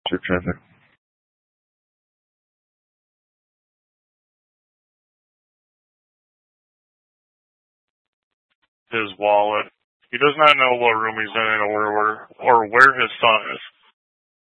Check traffic. His wallet. He does not know what room he's in or where his son is.